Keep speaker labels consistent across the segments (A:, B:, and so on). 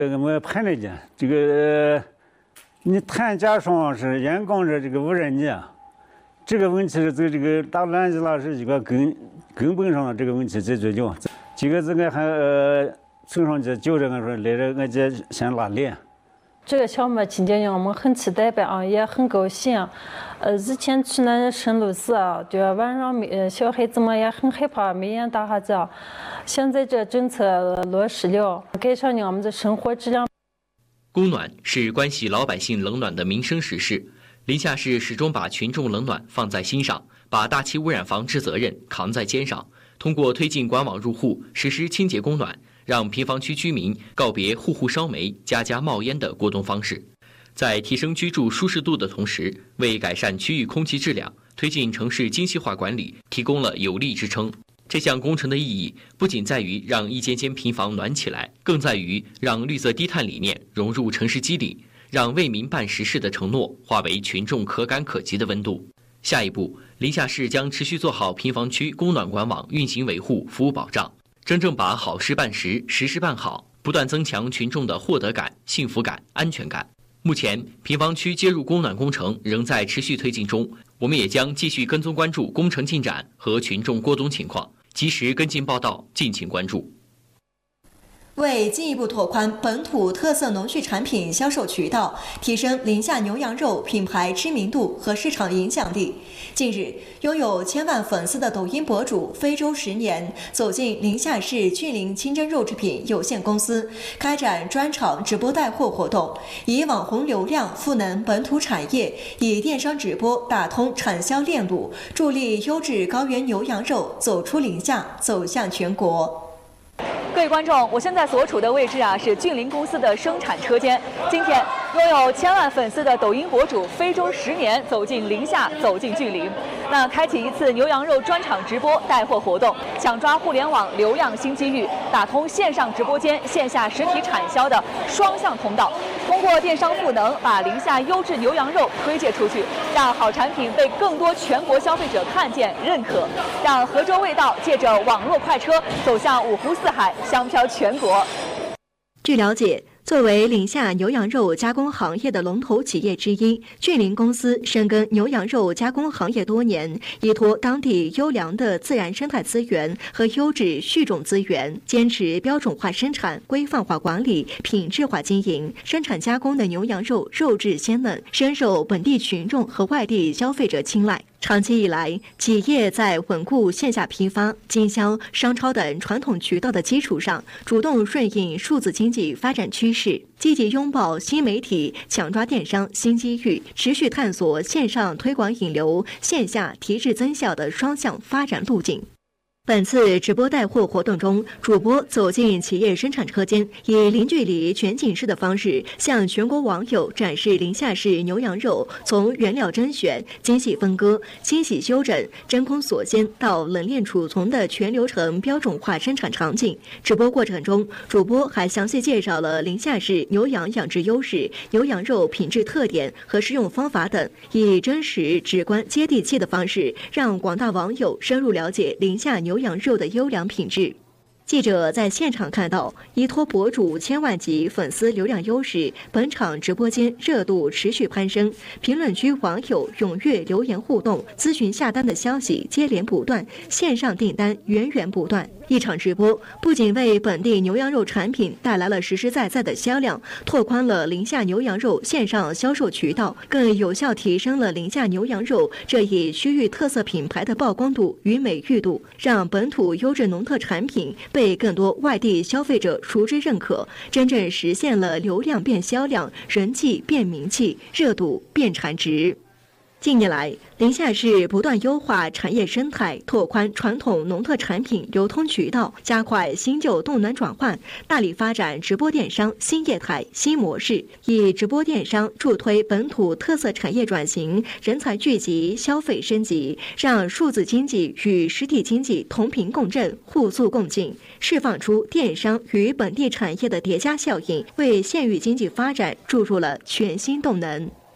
A: 我们判了讲，这个你碳加霜是严控制这个污染呢，这个问题是在这个大南极了是一个根本上的这个问题解决掉。这个这个还村上去纠正说来这俺家先拉练。
B: 这个项目今天让我们很期待吧啊，也很高兴。以前去那深路寺啊，对吧？晚上小孩子们也很害怕，没人打哈子。现在这政策落实了，改善了我们的生活质量。
C: 供暖是关系老百姓冷暖的民生实事，临夏市始终把群众冷暖放在心上，把大气污染防治责任扛在肩上，通过推进管网入户，实施清洁供暖，让平房区居民告别户户烧煤、家家冒烟的过冬方式，在提升居住舒适度的同时，为改善区域空气质量、推进城市精细化管理提供了有力支撑。这项工程的意义不仅在于让一间间平房暖起来，更在于让绿色低碳理念融入城市肌理，让为民办实事的承诺化为群众可感可及的温度。下一步，临夏市将持续做好平房区供暖管网运行维护、服务保障，真正把好事办实，实事办好，不断增强群众的获得感、幸福感、安全感。目前，平房区接入供暖工程仍在持续推进中，我们也将继续跟踪关注工程进展和群众过冬情况，及时跟进报道，敬请关注。
D: 为进一步拓宽本土特色农畜产品销售渠道，提升临夏牛羊肉品牌知名度和市场影响力，近日，拥有1000万粉丝的抖音博主非洲10年走进临夏市峻林清真肉制品有限公司，开展专场直播带货活动，以网红流量赋能本土产业，以电商直播打通产销链路，助力优质高原牛羊肉走出临夏，走向全国。
E: 各位观众，我现在所处的位置是峻林公司的生产车间。今天，拥有1000万粉丝的抖音博主非洲10年走进临夏，走进峻林，开启一次牛羊肉专场直播带货活动，抢抓互联网流量新机遇，打通线上直播间、线下实体产销的双向通道。通过电商赋能，把临夏优质牛羊肉推介出去，让好产品被更多全国消费者看见、认可，让合州味道借着网络快车走向五湖四海，香飘全国。
D: 据了解，作为临夏牛羊肉加工行业的龙头企业之一，峻林公司深耕牛羊肉加工行业多年，依托当地优良的自然生态资源和优质畜种资源，坚持标准化生产、规范化管理、品质化经营，生产加工的牛羊肉肉质鲜嫩，深受本地群众和外地消费者青睐。长期以来，企业在稳固线下批发、经销、商超等传统渠道的基础上，主动顺应数字经济发展趋势，积极拥抱新媒体，抢抓电商新机遇，持续探索线上推广引流、线下提质增效的双向发展路径。本次直播带货活动中，主播走进企业生产车间，以零距离全景式的方式向全国网友展示临夏市牛羊肉从原料甄选、精细分割、清洗修整、真空锁鲜到冷链储存的全流程标准化生产场景。直播过程中，主播还详细介绍了临夏市牛羊养殖优势、牛羊肉品质特点和食用方法等，以真实、直观、接地气的方式，让广大网友深入了解临夏牛羊肉的优良品质。记者在现场看到，依托博主1000万级粉丝流量优势，本场直播间热度持续攀升，评论区网友踊跃留言互动，咨询下单的消息接连不断，线上订单源源不断。一场直播不仅为本地牛羊肉产品带来了实实在在的销量，拓宽了临夏牛羊肉线上销售渠道，更有效提升了临夏牛羊肉这一区域特色品牌的曝光度与美誉度，让本土优质农特产品被更多外地消费者熟知认可，真正实现了流量变销量、人气变名气、热度变产值。近年来，临夏市不断优化产业生态，拓宽传统农特产品流通渠道，加快新旧动能转换，大力发展直播电商新业态新模式，以直播电商助推本土特色产业转型、人才聚集、消费升级，让数字经济与实体经济同频共振、互促共进，释放出电商与本地产业的叠加效应，为县域经济发展注入了全新动能。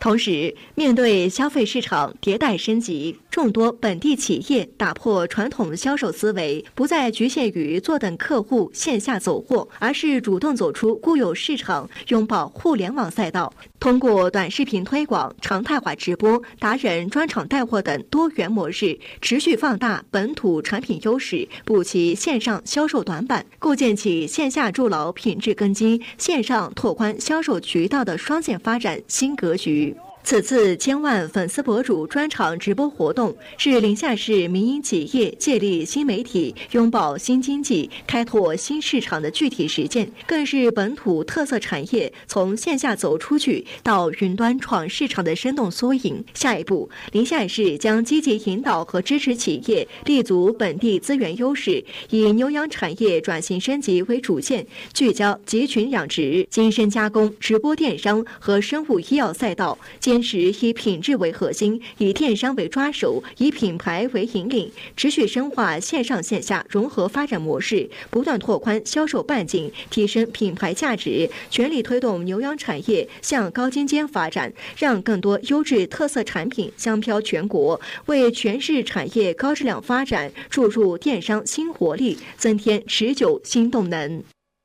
D: 同时，面对消费市场迭代升级，众多本地企业打破传统销售思维，不再局限于坐等客户线下走货，而是主动走出固有市场，拥抱互联网赛道。通过短视频推广、常态化直播、达人专场带货等多元模式，持续放大本土产品优势，补齐线上销售短板，构建起线下筑牢品质根基、线上拓宽销售渠道的双线发展新格局。此次千万粉丝博主专场直播活动是临夏市民营企业借力新媒体、拥抱新经济、开拓新市场的具体实践，更是本土特色产业从线下走出去到云端闯市场的生动缩影。下一步，临夏市将积极引导和支持企业立足本地资源优势，以牛羊产业转型升级为主线，聚焦集群养殖、精深加工、直播电商和生物医药赛道，坚持以品质为核心，以电商为抓手，以品牌为引领，持续深化线上线下融合发展模式，不断拓宽销售半径，提升品牌价值，全力推动牛羊产业向高精尖发展，让更多优质特色产品香飘全国，为全市产业高质量发展注入电商新活力，增添持久新动能。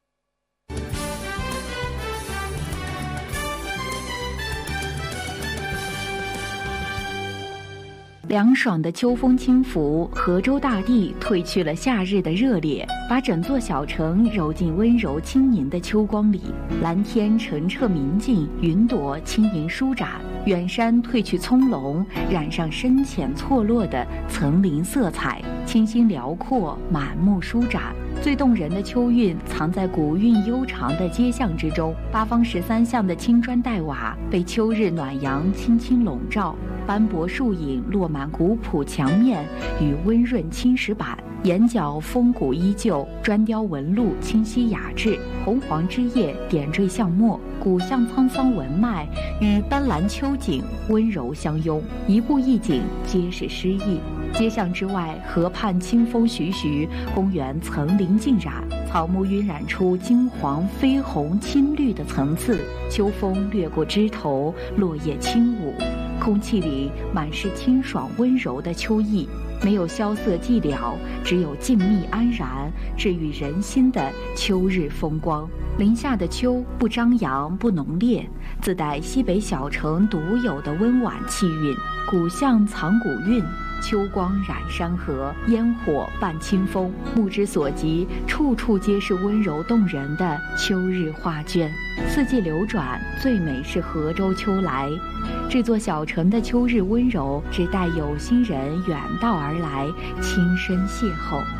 F: 凉爽的秋风轻拂，河州大地褪去了夏日的热烈，把整座小城揉进温柔轻盈的秋光里。蓝天澄澈明净，云朵轻盈舒展，远山褪去葱茏，染上深浅错落的层林色彩，清新辽阔，满目舒展。最动人的秋韵藏在古韵悠长的街巷之中，八方13巷的青砖黛瓦被秋日暖阳轻轻笼罩，斑驳树影落满古朴墙面与温润青石板，眼角风骨依旧，砖雕纹路清晰雅致，红黄枝叶点缀巷陌，古巷沧桑文脉与斑斓秋景温柔相拥，一步一景皆是诗意。街巷之外，河畔清风徐徐，公园层林尽染，草木晕染出金黄、绯红、青绿的层次。秋风掠过枝头，落叶轻舞，空气里满是清爽温柔的秋意，没有萧瑟寂寥，只有静谧安然，治愈人心的秋日风光。临夏的秋不张扬不浓烈，自带西北小城独有的温婉气韵，古巷藏古韵，秋光染山河，烟火伴清风，目之所及，处处皆是温柔动人的秋日画卷。四季流转，最美是河州秋来。这座小城的秋日温柔，只待有心人远道而来，轻声邂逅。